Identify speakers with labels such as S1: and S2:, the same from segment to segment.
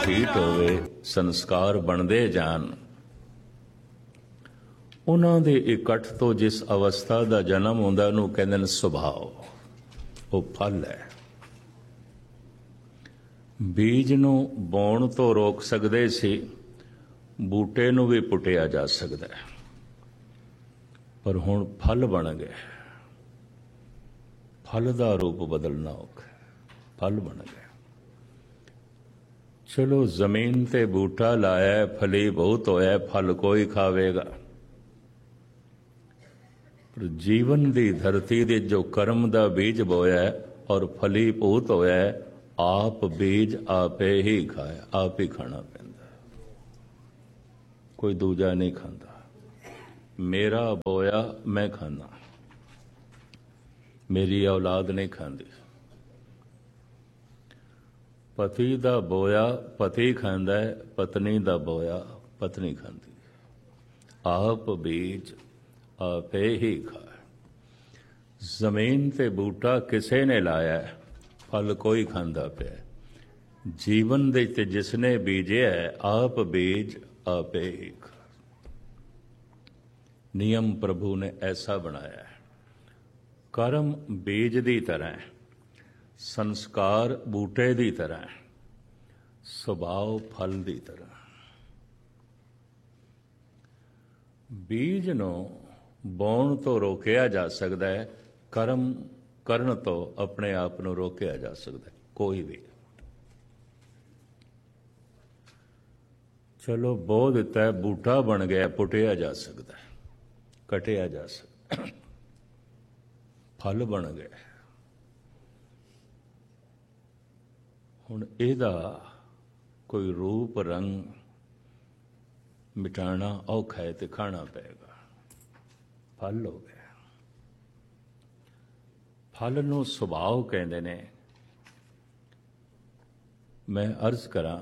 S1: ਠੀਠ ਹੋਵੇ, ਸੰਸਕਾਰ ਬਣਦੇ ਜਾਣ। ਉਹਨਾਂ ਦੇ ਇਕੱਠ ਤੋਂ ਜਿਸ ਅਵਸਥਾ ਦਾ ਜਨਮ ਹੁੰਦਾ ਉਹਨੂੰ ਕਹਿੰਦੇ ਨੇ ਸੁਭਾਅ। ਉਹ ਫਲ ਹੈ। ਬੀਜ ਨੂੰ ਬੋਣ ਤੋਂ ਰੋਕ ਸਕਦੇ ਸੀ, ਬੂਟੇ ਨੂੰ ਵੀ ਪੁੱਟਿਆ ਜਾ ਸਕਦਾ ਹੈ, ਪਰ ਹੁਣ ਫਲ ਬਣ ਗਏ। ਫਲ ਦਾ ਰੂਪ ਬਦਲਣਾ ਔਖਾ, ਫਲ ਬਣ ਗਿਆ। ਚਲੋ ਜ਼ਮੀਨ ਤੇ ਬੂਟਾ ਲਾਇਆ, ਫਲੀ ਬਹੁਤ ਹੋਇਆ, ਫਲ ਕੋਈ ਖਾਵੇਗਾ। ਪਰ ਜੀਵਨ ਦੀ ਧਰਤੀ ਦੇ ਜੋ ਕਰਮ ਦਾ ਬੀਜ ਬੋਇਆ ਔਰ ਫਲੀ ਭੂਤ ਹੋਇਆ, ਆਪ ਬੀਜ ਆਪੇ ਹੀ ਖਾਇਆ, ਆਪ ਹੀ ਖਾਣਾ ਪੈਂਦਾ, ਕੋਈ ਦੂਜਾ ਨਹੀਂ ਖਾਂਦਾ। ਮੇਰਾ ਬੋਇਆ ਮੈਂ ਖਾਂਦਾ, ਮੇਰੀ ਔਲਾਦ ਨਹੀਂ ਖਾਂਦੀ। ਪਤੀ ਦਾ ਬੋਇਆ ਪਤੀ ਖਾਂਦਾ ਹੈ, ਪਤਨੀ ਦਾ ਬੋਇਆ ਪਤਨੀ ਖਾਂਦੀ। ਆਪ ਬੀਜ ਆਪੇ ਹੀ ਖਾਏ। ਜ਼ਮੀਨ ਤੇ ਬੂਟਾ ਕਿਸੇ ਨੇ ਲਾਇਆ, ਫਲ ਕੋਈ ਖਾਂਦਾ ਪਿਆ। ਜੀਵਨ ਦੇ ਤੇ ਜਿਸਨੇ ਬੀਜਿਆ, ਆਪ ਬੀਜ ਆਪੇ ਹੀ ਖਾਏ। ਨਿਯਮ ਪ੍ਰਭੂ ਨੇ ਐਸਾ ਬਣਾਇਆ। ਕਰਮ ਬੀਜ ਦੀ ਤਰ੍ਹਾਂ, ਸੰਸਕਾਰ ਬੂਟੇ ਦੀ ਤਰ੍ਹਾਂ, ਸੁਭਾਅ ਫਲ ਦੀ ਤਰ੍ਹਾਂ। ਬੀਜ ਨੂੰ ਬੋਣ ਤੋਂ ਰੋਕਿਆ ਜਾ ਸਕਦਾ ਹੈ, ਕਰਮ ਕਰਨ ਤੋਂ ਆਪਣੇ ਆਪ ਨੂੰ ਰੋਕਿਆ ਜਾ ਸਕਦਾ ਹੈ, ਕੋਈ ਵੀ। ਚਲੋ ਬੋ ਦਿੱਤਾ, ਬੂਟਾ ਬਣ ਗਿਆ, ਪੁੱਟਿਆ ਜਾ ਸਕਦਾ ਹੈ, ਕਟਿਆ ਜਾ ਸਕਦਾ, ਫਲ ਬਣ ਗਿਆ। ਹੁਣ ਇਹਦਾ ਕੋਈ ਰੂਪ ਰੰਗ ਮਿਟਾਣਾ ਔਖਾ ਹੈ ਤੇ ਖਾਣਾ ਪਏਗਾ। ਫਲ ਹੋ ਗਿਆ। ਫਲ ਨੂੰ ਸੁਭਾਅ ਕਹਿੰਦੇ ਨੇ। ਮੈਂ ਅਰਜ਼ ਕਰਾਂ,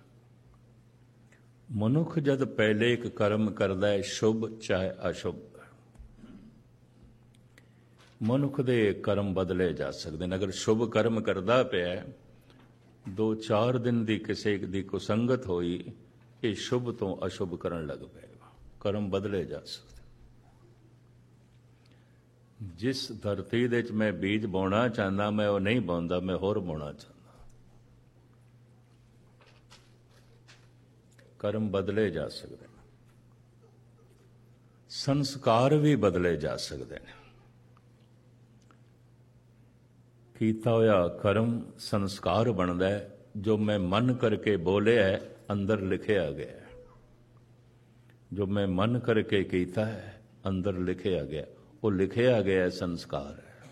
S1: ਮਨੁੱਖ ਜਦ ਪਹਿਲੇ ਇੱਕ ਕਰਮ ਕਰਦਾ ਹੈ, ਸ਼ੁਭ ਚਾਹੇ ਅਸ਼ੁਭ, ਮਨੁੱਖ ਦੇ ਕਰਮ ਬਦਲੇ ਜਾ ਸਕਦੇ ਨੇ। ਅਗਰ ਸ਼ੁਭ ਕਰਮ ਕਰਦਾ ਪਿਆ, 2-4 ਦਿਨ ਦੀ ਕਿਸੇ ਦੀ ਕੁਸੰਗਤ ਹੋਈ, ਇਹ ਸ਼ੁਭ ਤੋਂ ਅਸ਼ੁਭ ਕਰਨ ਲੱਗ ਪਏਗਾ, ਕਰਮ ਬਦਲੇ ਜਾ ਸਕਦੇ। ਜਿਸ ਧਰਤੀ ਦੇ ਵਿੱਚ ਮੈਂ ਬੀਜ ਬੋਣਾ ਚਾਹੁੰਦਾ, ਮੈਂ ਉਹ ਨਹੀਂ ਬੋਂਦਾ, ਮੈਂ ਹੋਰ ਬੋਣਾ ਚਾਹੁੰਦਾ। ਕਰਮ ਬਦਲੇ ਜਾ ਸਕਦੇ ਨੇ, ਸੰਸਕਾਰ ਵੀ ਬਦਲੇ ਜਾ ਸਕਦੇ ਨੇ। ਕੀਤਾ ਹੋਇਆ ਕਰਮ ਸੰਸਕਾਰ ਬਣਦਾ ਹੈ, ਜੋ ਮੈਂ ਮਨ ਕਰਕੇ ਬੋਲਿਆ ਹੈ, ਅੰਦਰ ਲਿਖਿਆ ਗਿਆ। ਜੋ ਮੈਂ ਮਨ ਕਰਕੇ ਕੀਤਾ ਹੈ, ਅੰਦਰ ਲਿਖਿਆ ਗਿਆ। ਉਹ ਲਿਖਿਆ ਗਿਆ ਸੰਸਕਾਰ ਹੈ।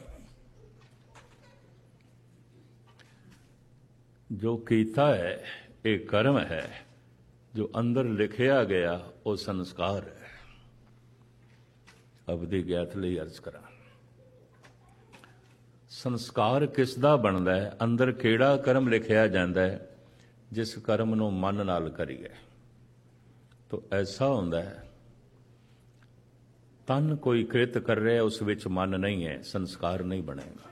S1: ਜੋ ਕੀਤਾ ਹੈ ਇਹ ਕਰਮ ਹੈ, ਜੋ ਅੰਦਰ ਲਿਖਿਆ ਗਿਆ ਉਹ ਸੰਸਕਾਰ ਹੈ। ਅਬਦੀ ਗਿਆਤ ਲਈ ਅਰਜ਼ ਕਰਾਂ, ਸੰਸਕਾਰ ਕਿਸ ਦਾ ਬਣਦਾ ਹੈ? ਅੰਦਰ ਕਿਹੜਾ ਕਰਮ ਲਿਖਿਆ ਜਾਂਦਾ ਹੈ? ਜਿਸ ਕਰਮ ਨੂੰ ਮਨ ਨਾਲ ਕਰੀਏ ਤਾਂ ਐਸਾ ਹੁੰਦਾ ਹੈ, ਤਨ ਕੋਈ ਕਿਰਤ ਕਰ ਰਿਹਾ, ਉਸ ਵਿੱਚ ਮਨ ਨਹੀਂ ਹੈ, ਸੰਸਕਾਰ ਨਹੀਂ ਬਣੇਗਾ।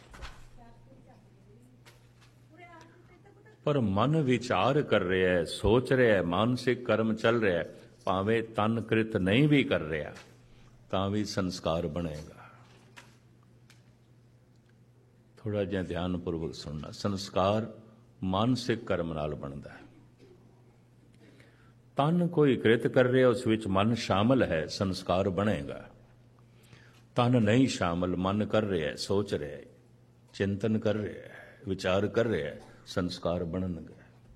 S1: ਪਰ ਮਨ ਵਿਚਾਰ ਕਰ ਰਿਹਾ ਹੈ, ਸੋਚ ਰਿਹਾ ਹੈ, ਮਾਨਸਿਕ ਕਰਮ ਚੱਲ ਰਿਹਾ ਹੈ, ਭਾਵੇਂ ਤਨ ਕਿਰਤ ਨਹੀਂ ਵੀ ਕਰ ਰਿਹਾ ਤਾਂ ਵੀ ਸੰਸਕਾਰ ਬਣੇਗਾ। ਥੋੜਾ ਜਿਹਾ ਧਿਆਨਪੂਰਵਕ ਸੁਣਨਾ। ਸੰਸਕਾਰ ਮਾਨਸਿਕ ਕਰਮ ਨਾਲ ਬਣਦਾ ਹੈ। ਤਨ ਕੋਈ ਕਿਰਤ ਕਰ ਰਿਹਾ, ਉਸ ਵਿੱਚ ਮਨ ਸ਼ਾਮਲ ਹੈ, ਸੰਸਕਾਰ ਬਣੇਗਾ। ਤਨ ਨਹੀਂ ਸ਼ਾਮਲ, ਮਨ ਕਰ ਰਿਹਾ, ਸੋਚ ਰਿਹਾ, ਚਿੰਤਨ ਕਰ ਰਿਹਾ, ਵਿਚਾਰ ਕਰ ਰਿਹਾ, ਸੰਸਕਾਰ ਬਣਨਗੇ।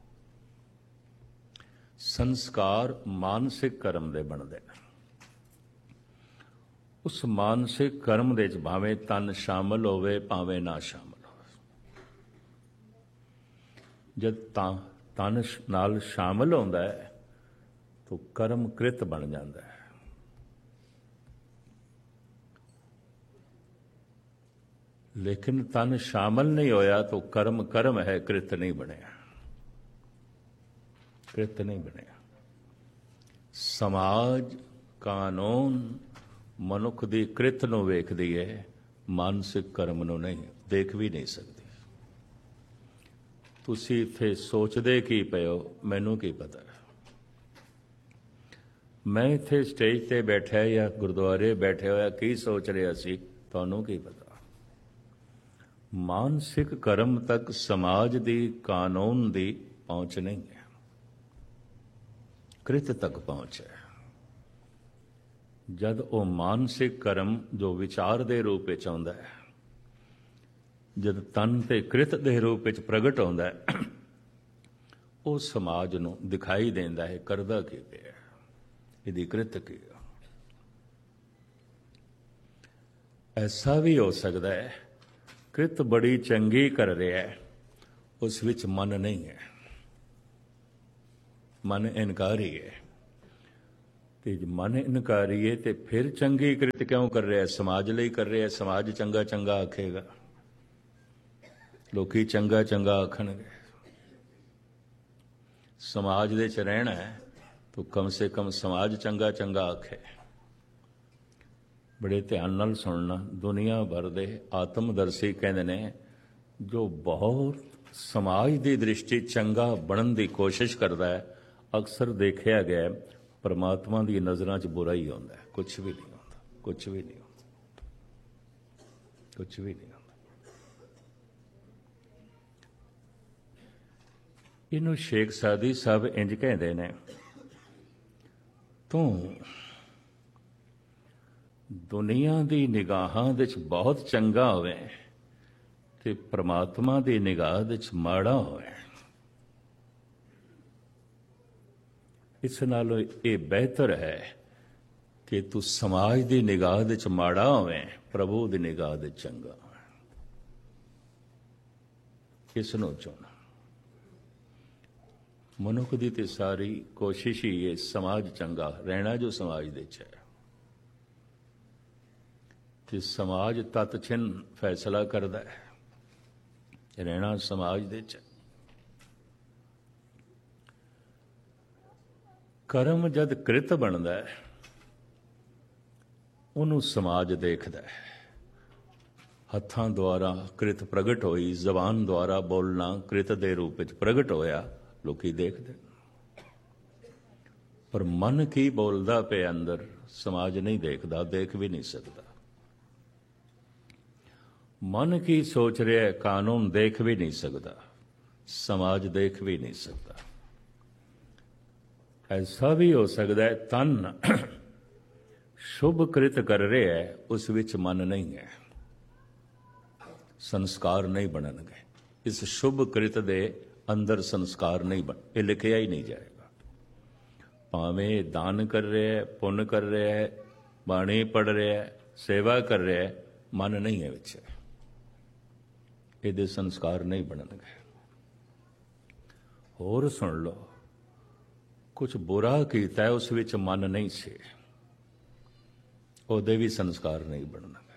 S1: ਸੰਸਕਾਰ ਮਾਨਸਿਕ ਕਰਮ ਦੇ ਬਣਦੇ ਨੇ। ਉਸ ਮਾਨਸਿਕ ਕਰਮ ਦੇ ਵਿੱਚ ਭਾਵੇਂ ਤਨ ਸ਼ਾਮਲ ਹੋਵੇ, ਭਾਵੇਂ ਨਾ ਸ਼ਾਮਲ ਹੋਵੇ। ਜਦ ਤਨ ਨਾਲ ਸ਼ਾਮਲ ਹੁੰਦਾ ਹੈ ਤਾਂ ਕਰਮ ਕ੍ਰਿਤ ਬਣ ਜਾਂਦਾ ਹੈ। ਲੇਕਿਨ ਤਨ ਸ਼ਾਮਲ ਨਹੀਂ ਹੋਇਆ ਤਾਂ ਕਰਮ ਕਰਮ ਹੈ, ਕ੍ਰਿਤ ਨਹੀਂ ਬਣਿਆ, ਕ੍ਰਿਤ ਨਹੀਂ ਬਣਿਆ। ਸਮਾਜ ਕਾਨੂੰਨ ਮਨੁੱਖ ਦੀ ਕ੍ਰਿਤ ਨੂੰ ਵੇਖਦੀ ਹੈ, ਮਾਨਸਿਕ ਕਰਮ ਨੂੰ ਨਹੀਂ, ਦੇਖ ਵੀ ਨਹੀਂ ਸਕਦੀ। ਤੁਸੀਂ ਇੱਥੇ ਸੋਚਦੇ ਕੀ ਪਏ ਹੋ, ਮੈਨੂੰ ਕੀ ਪਤਾ। ਮੈਂ ਇੱਥੇ ਸਟੇਜ ਤੇ ਬੈਠਿਆ ਜਾਂ ਗੁਰਦੁਆਰੇ ਬੈਠੇ ਹੋਇਆ ਕੀ ਸੋਚ ਰਿਹਾ ਸੀ, ਤੁਹਾਨੂੰ ਕੀ ਪਤਾ। ਮਾਨਸਿਕ ਕਰਮ ਤੱਕ ਸਮਾਜ ਦੀ, ਕਾਨੂੰਨ ਦੀ ਪਹੁੰਚ ਨਹੀਂ ਹੈ, ਕ੍ਰਿਤ ਤੱਕ ਪਹੁੰਚ ਹੈ। ਜਦ ਉਹ ਮਾਨਸਿਕ ਕਰਮ ਜੋ ਵਿਚਾਰ ਦੇ ਰੂਪ ਵਿੱਚ ਆਉਂਦਾ ਹੈ, ਜਦ ਤਨ ਤੇ ਕ੍ਰਿਤ ਦੇ ਰੂਪ ਵਿੱਚ ਪ੍ਰਗਟ ਆਉਂਦਾ ਹੈ, ਉਹ ਸਮਾਜ ਨੂੰ ਦਿਖਾਈ ਦਿੰਦਾ ਹੈ ਕਰਦਾ ਕੀ ਪਿਆ, ਇਹਦੀ ਕ੍ਰਿਤ ਕੀ। ਐਸਾ ਵੀ ਹੋ ਸਕਦਾ ਹੈ ਕ੍ਰਿਤ ਬੜੀ ਚੰਗੀ ਕਰ ਰਿਹਾ ਹੈ, ਉਸ ਵਿੱਚ ਮਨ ਨਹੀਂ ਹੈ, ਮਨ ਇਨਕਾਰੀ ਹੈ। ਤੇ ਜੇ ਮਨ ਇਨਕਾਰੀ ਹੈ ਤੇ ਫਿਰ ਚੰਗੀ ਕ੍ਰਿਤ ਕਿਉਂ ਕਰ ਰਿਹਾ? ਸਮਾਜ ਲਈ ਕਰ ਰਿਹਾ। ਸਮਾਜ ਚੰਗਾ ਚੰਗਾ ਆਖੇਗਾ, ਲੋਕੀ ਚੰਗਾ ਚੰਗਾ ਆਖਣਗੇ। ਸਮਾਜ ਦੇ 'ਚ ਰਹਿਣਾ ਹੈ ਤਾਂ ਕਮ ਸੇ ਕਮ ਸਮਾਜ ਚੰਗਾ ਚੰਗਾ ਆਖੇ। ਬੜੇ ਧਿਆਨ ਨਾਲ ਸੁਣਨਾ। ਦੁਨੀਆ ਭਰ ਦੇ ਆਤਮਦਰਸ਼ੀ ਕਹਿੰਦੇ ਨੇ ਜੋ ਬਹੁਤ ਸਮਾਜ ਦੀ ਦ੍ਰਿਸ਼ਟੀ ਚੰਗਾ ਬਣਨ ਦੀ ਕੋਸ਼ਿਸ਼ ਕਰਦਾ ਹੈ, ਅਕਸਰ ਦੇਖਿਆ ਗਿਆ ਪਰਮਾਤਮਾ ਦੀ ਨਜ਼ਰਾਂ 'ਚ ਬੁਰਾ ਹੀ ਆਉਂਦਾ ਹੈ, ਕੁਛ ਵੀ ਨਹੀਂ ਆਉਂਦਾ, ਕੁਛ ਵੀ ਨਹੀਂ ਆਉਂਦਾ, ਕੁਛ ਵੀ ਨਹੀਂ ਆਉਂਦਾ। ਇਹਨੂੰ ਸ਼ੇਖ ਸਾਦੀ ਸਾਹਿਬ ਇੰਜ ਕਹਿੰਦੇ ਨੇ, ਤੂੰ ਦੁਨੀਆ ਦੀ ਨਿਗਾਹਾਂ ਵਿੱਚ ਬਹੁਤ ਚੰਗਾ ਹੋਵੇ ਤੇ ਪ੍ਰਮਾਤਮਾ ਦੀ ਨਿਗਾਹ ਵਿੱਚ ਮਾੜਾ ਹੋਵੇ। ਇਸ ਨਾਲੋਂ ਇਹ ਬਿਹਤਰ ਹੈ ਕਿ ਤੂੰ ਸਮਾਜ ਦੀ ਨਿਗਾਹ ਵਿੱਚ ਮਾੜਾ ਹੋਵੇ, ਪ੍ਰਭੂ ਦੀ ਨਿਗਾਹ ਵਿੱਚ ਚੰਗਾ ਹੋਵੇ। ਇਸ ਨੂੰ ਚੁਣ। ਮਨੁੱਖ ਦੀ ਤੇ ਸਾਰੀ ਕੋਸ਼ਿਸ਼ ਹੀ ਹੈ ਸਮਾਜ ਚੰਗਾ ਰਹਿਣਾ, ਜੋ ਸਮਾਜ ਦੇ 'ਚ ਹੈ। ਤੇ ਸਮਾਜ ਤਤ ਛਿਨ ਫੈਸਲਾ ਕਰਦਾ ਹੈ, ਰਹਿਣਾ ਸਮਾਜ ਦੇ 'ਚ। ਕਰਮ ਜਦ ਕ੍ਰਿਤ ਬਣਦਾ ਹੈ, ਉਹਨੂੰ ਸਮਾਜ ਦੇਖਦਾ ਹੈ। ਹੱਥਾਂ ਦੁਆਰਾ ਕ੍ਰਿਤ ਪ੍ਰਗਟ ਹੋਈ, ਜ਼ਬਾਨ ਦੁਆਰਾ ਬੋਲਣਾ ਕ੍ਰਿਤ ਦੇ ਰੂਪ ਵਿੱਚ ਪ੍ਰਗਟ ਹੋਇਆ, ਲੋਕੀ ਦੇਖਦੇ। ਪਰ ਮਨ ਕੀ ਬੋਲਦਾ ਪਿਆ ਅੰਦਰ, ਸਮਾਜ ਨਹੀਂ ਦੇਖਦਾ, ਦੇਖ ਵੀ ਨਹੀਂ ਸਕਦਾ। ਮਨ ਕੀ ਸੋਚ ਰਿਹਾ, ਕਾਨੂੰਨ ਦੇਖ ਵੀ ਨਹੀਂ ਸਕਦਾ, ਸਮਾਜ ਦੇਖ ਵੀ ਨਹੀਂ ਸਕਦਾ। ਐਸਾ ਵੀ ਹੋ ਸਕਦਾ ਹੈ ਤਨ ਸ਼ੁਭ ਕ੍ਰਿਤ ਕਰ ਰਿਹਾ ਹੈ, ਉਸ ਵਿੱਚ ਮਨ ਨਹੀਂ ਹੈ, ਸੰਸਕਾਰ ਨਹੀਂ ਬਣਨਗੇ। ਇਸ ਸ਼ੁਭ ਕ੍ਰਿਤ ਦੇ ਅੰਦਰ ਸੰਸਕਾਰ ਨਹੀਂ ਬਣ, ਇਹ ਲਿਖਿਆ ਹੀ ਨਹੀਂ ਜਾਏਗਾ। ਭਾਵੇਂ ਦਾਨ ਕਰ ਰਿਹਾ ਹੈ, ਪੁੰਨ ਕਰ ਰਿਹਾ ਹੈ, ਬਾਣੀ ਪੜ੍ਹ ਰਿਹਾ ਹੈ, ਸੇਵਾ ਕਰ ਰਿਹਾ ਹੈ, ਮਨ ਨਹੀਂ ਹੈ ਵਿੱਚ, ਇਹਦੇ ਸੰਸਕਾਰ ਨਹੀਂ ਬਣਨਗੇ। ਹੋਰ ਸੁਣ ਲਓ, ਕੁਝ ਬੁਰਾ ਕੀਤਾ ਹੈ, ਉਸ ਵਿੱਚ ਮਨ ਨਹੀਂ ਸੀ, ਉਹਦੇ ਵੀ ਸੰਸਕਾਰ ਨਹੀਂ ਬਣਨਗੇ।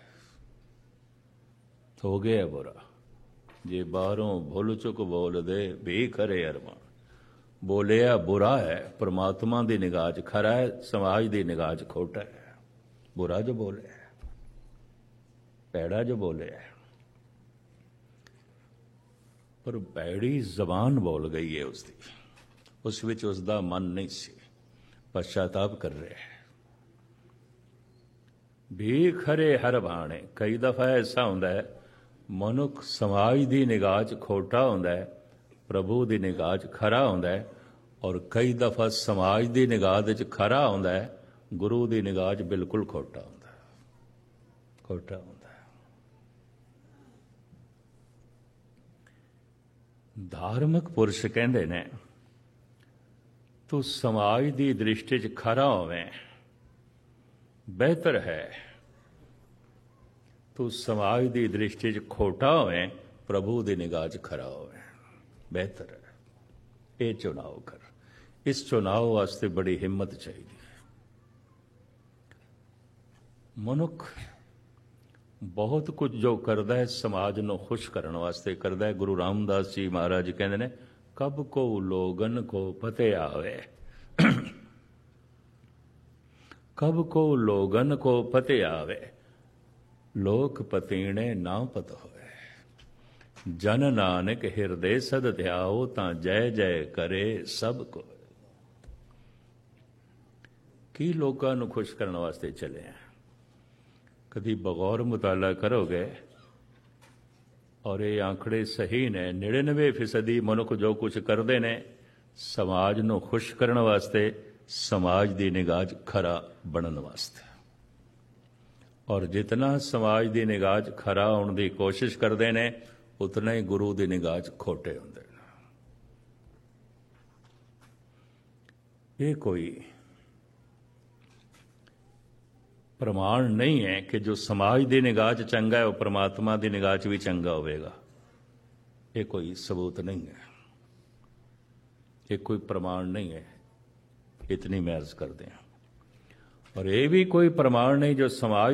S1: ਹੋ ਗਿਆ ਬੁਰਾ, ਜੇ ਬਾਹਰੋਂ ਭੁੱਲ ਚੁੱਕ ਬੋਲਦੇ ਵੀ ਖਰੇ ਅਰਮਾਨ। ਬੋਲਿਆ ਬੁਰਾ ਹੈ, ਪਰਮਾਤਮਾ ਦੀ ਨਿਗਾਹ 'ਚ ਖਰਾ ਹੈ, ਸਮਾਜ ਦੀ ਨਿਗਾਹ 'ਚ ਖੋਟਾ ਹੈ। ਬੁਰਾ ਜੋ ਬੋਲਿਆ, ਭੈੜਾ ਜੋ ਬੋਲਿਆ, ਪਰ ਭੈੜੀ ਜ਼ਬਾਨ ਬੋਲ ਗਈ ਹੈ ਉਸਦੀ, ਉਸ ਵਿੱਚ ਉਸਦਾ ਮਨ ਨਹੀਂ ਸੀ, ਪਛਤਾਪ ਕਰ ਰਿਹਾ ਹੈ। ਵੀ ਖਰੇ ਹਰ ਬਾਣੇ। ਕਈ ਦਫਾ ਐਸਾ ਹੁੰਦਾ ਹੈ ਮਨੁੱਖ ਸਮਾਜ ਦੀ ਨਿਗਾਹ 'ਚ ਖੋਟਾ ਹੁੰਦਾ ਹੈ, ਪ੍ਰਭੂ ਦੀ ਨਿਗਾਹ 'ਚ ਖਰਾ ਹੁੰਦਾ ਹੈ, ਔਰ ਕਈ ਦਫਾ ਸਮਾਜ ਦੀ ਨਿਗਾਹ ਦੇ 'ਚ ਖਰਾ ਹੁੰਦਾ ਹੈ, ਗੁਰੂ ਦੀ ਨਿਗਾਹ 'ਚ ਬਿਲਕੁਲ ਖੋਟਾ ਹੁੰਦਾ ਹੈ, ਖੋਟਾ ਹੁੰਦਾ ਹੈ। ਧਾਰਮਿਕ ਪੁਰਸ਼ ਕਹਿੰਦੇ ਨੇ ਤੂੰ ਸਮਾਜ ਦੀ ਦ੍ਰਿਸ਼ਟੀ 'ਚ ਖਰਾ ਹੋਵੇਂ, ਬਿਹਤਰ ਹੈ ਤੂੰ ਸਮਾਜ ਦੀ ਦ੍ਰਿਸ਼ਟੀ 'ਚ ਖੋਟਾ ਹੋਵੇਂ, ਪ੍ਰਭੂ ਦੀ ਨਿਗਾਹ 'ਚ ਖਰਾ ਹੋਵੇਂ, ਬਿਹਤਰ ਹੈ। ਇਹ ਚੁਣਾਵ ਕਰ। ਇਸ ਚੁਣਾਵ ਵਾਸਤੇ ਬੜੀ ਹਿੰਮਤ ਚਾਹੀਦੀ ਹੈ। ਮਨੁੱਖ ਬਹੁਤ ਕੁਝ ਜੋ ਕਰਦਾ ਹੈ ਸਮਾਜ ਨੂੰ ਖੁਸ਼ ਕਰਨ ਵਾਸਤੇ ਕਰਦਾ ਹੈ। ਗੁਰੂ ਰਾਮਦਾਸ ਜੀ ਮਹਾਰਾਜ ਕਹਿੰਦੇ ਨੇ, ਕਬ ਕੋ ਲੋਗਨ ਕੋ ਪਤੇ ਆਵੇ, ਕਬ ਕੋ ਲੋਗਨ ਕੋ ਪਤੇ ਆਵੇ, ਲੋਕ ਪਤੀਣੇ ਨਾ ਪਤ ਹੋਵੇ। ਜਨ ਨਾਨਕ ਹਿਰਦੇ ਸਦ ਧਿਆਓ ਤਾਂ ਜੈ ਜੈ ਕਰੇ ਸਭ ਕੋ। ਕੀ ਲੋਕਾਂ ਨੂੰ ਖੁਸ਼ ਕਰਨ ਵਾਸਤੇ ਚੱਲੇ ਆ? ਕਦੀ ਬਗੌਰ ਮੁਤਾਲਾ ਕਰੋਗੇ ਔਰ ਇਹ ਆંકੜੇ ਸਹੀ ਨੇ, 99% ਮਨੁੱਖ ਜੋ ਕੁਝ ਕਰਦੇ ਨੇ ਸਮਾਜ ਨੂੰ ਖੁਸ਼ ਕਰਨ ਵਾਸਤੇ, ਸਮਾਜ ਦੀ ਨਿਗਾਹ 'ਚ ਖਰਾ ਬਣਨ ਵਾਸਤੇ। ਔਰ ਜਿਤਨਾ ਸਮਾਜ ਦੀ ਨਿਗਾਹ 'ਚ ਖਰਾ ਹੋਣ ਦੀ ਕੋਸ਼ਿਸ਼ ਕਰਦੇ ਨੇ ਉਤਨਾ ਹੀ ਗੁਰੂ ਦੀ ਨਿਗਾਹ 'ਚ ਖੋਟੇ ਹੁੰਦੇ ਨੇ। ਇਹ ਕੋਈ ਪ੍ਰਮਾਣ ਨਹੀਂ ਹੈ ਕਿ ਜੋ ਸਮਾਜ ਦੀ ਨਿਗਾਹ 'ਚ ਚੰਗਾ ਹੈ ਉਹ ਪ੍ਰਮਾਤਮਾ ਦੀ ਨਿਗਾਹ 'ਚ ਵੀ ਚੰਗਾ ਹੋਵੇਗਾ। ਇਹ ਕੋਈ ਸਬੂਤ ਨਹੀਂ ਹੈ, ਇਹ ਕੋਈ ਪ੍ਰਮਾਣ ਨਹੀਂ ਹੈ। ਇਤਨੀ ਮੈਂ ਅਰਜ਼ ਕਰਦੇ ਹਾਂ। ਔਰ ਇਹ ਵੀ ਕੋਈ ਪ੍ਰਮਾਣ ਨਹੀਂ ਜੋ ਸਮਾਜ